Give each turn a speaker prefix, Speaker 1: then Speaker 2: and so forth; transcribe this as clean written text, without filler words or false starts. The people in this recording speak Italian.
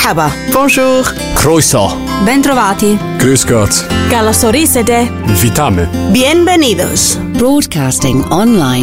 Speaker 1: Merhaba.
Speaker 2: Bonjour.
Speaker 3: Croeso.
Speaker 4: Bentrovati.
Speaker 3: Grüß Gott.
Speaker 4: Καλώς ορίσατε.
Speaker 3: Witamy.
Speaker 1: Bienvenidos.
Speaker 5: Broadcasting online